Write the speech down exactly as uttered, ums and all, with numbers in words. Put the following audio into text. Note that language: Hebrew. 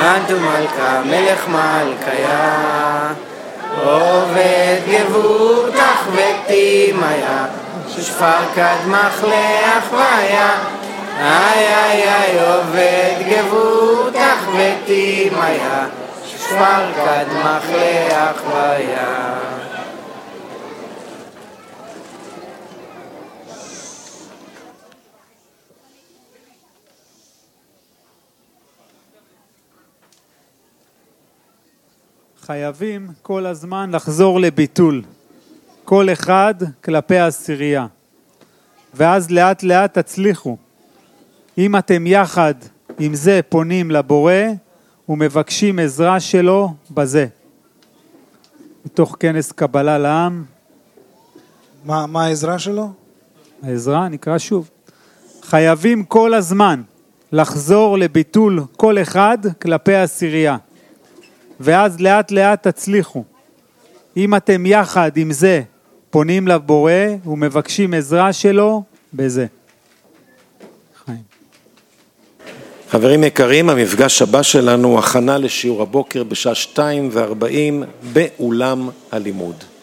אנטו מלכה מלך מלכיה, עובד גבור תחוותי מיה, שפר קדמך לאחוויה. איי איי איי עובד גבור תחוותי מיה, שפר קדמך לאחוויה. חייבים כל הזמן לחזור לביטול, כל אחד כלפי העשירייה, ואז לאט לאט תצליחו. אם אתם יחד עם זה פונים לבורא ומבקשים עזרה שלו בזה. מתוך כנס קבלה לעם. מה, מה העזרה שלו? העזרה נקרא שוב. חייבים כל הזמן לחזור לביטול כל אחד כלפי העשירייה, ואז לאט לאט תצליחו. אם אתם יחד עם זה פונים לבורא ומבקשים עזרה שלו בזה. חיים. חברים יקרים, המפגש הבא שלנו הוא הכנה לשיעור הבוקר בשעה שתיים וארבעים באולם הלימוד.